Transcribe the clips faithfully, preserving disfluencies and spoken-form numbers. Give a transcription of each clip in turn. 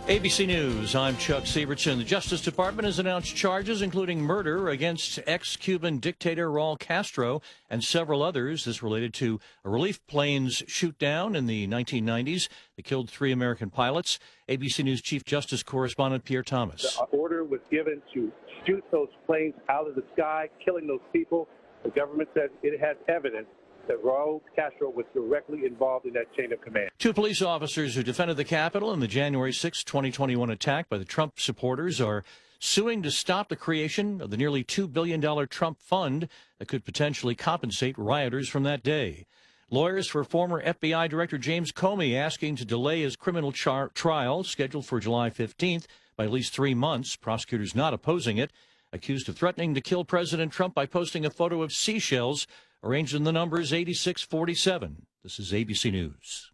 A B C News, I'm Chuck Severson. The Justice Department has announced charges including murder against ex-Cuban dictator Raul Castro and several others. This related to a relief planes shoot-down in the nineteen nineties that killed three American pilots. A B C News Chief Justice correspondent Pierre Thomas. The order was given to shoot those planes out of the sky, killing those people. The government said it has evidence that Raul Castro was directly involved in that chain of command. Two police officers who defended the Capitol in the January sixth, twenty twenty-one attack by the Trump supporters are suing to stop the creation of the nearly two billion dollars Trump fund that could potentially compensate rioters from that day. Lawyers for former F B I Director James Comey asking to delay his criminal char- trial scheduled for July fifteenth by at least three months. Prosecutors not opposing it, accused of threatening to kill President Trump by posting a photo of seashells arranged in the numbers eighty-six forty-seven. This is A B C News.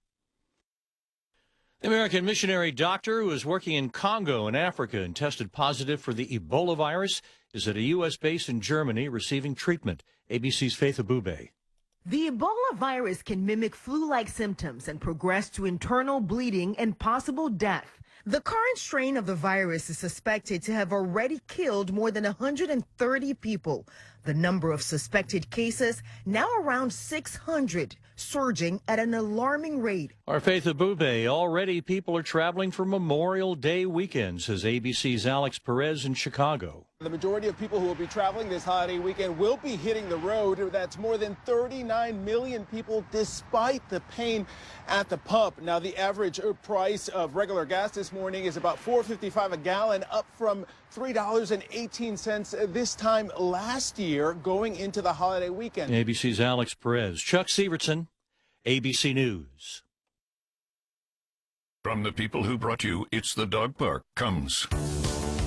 The American missionary doctor who is working in Congo in Africa and tested positive for the Ebola virus is at a U S base in Germany receiving treatment. A B C's Faith Abube. The Ebola virus can mimic flu-like symptoms and progress to internal bleeding and possible death. The current strain of the virus is suspected to have already killed more than one hundred thirty people. The number of suspected cases now around six hundred, surging at an alarming rate. Our Faith Abube, already people are traveling for Memorial Day weekend, says A B C's Alex Perez in Chicago. The majority of people who will be traveling this holiday weekend will be hitting the road. That's more than thirty-nine million people, despite the pain at the pump. Now, the average price of regular gas this morning is about four fifty-five a gallon, up from three dollars and eighteen cents this time last year, going into the holiday weekend. A B C's Alex Perez. Chuck Severson, A B C News. From the people who brought you It's the Dog Park comes